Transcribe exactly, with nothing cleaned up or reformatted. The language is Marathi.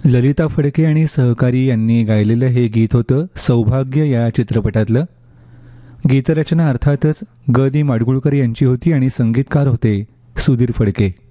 ललिता फडके आणि सहकारी यांनी गायलेलं हे गीत होतं सौभाग्य या चित्रपटातलं. गीतरचना अर्थातच ग दी माडगुळकर यांची होती आणि संगीतकार होते सुधीर फडके.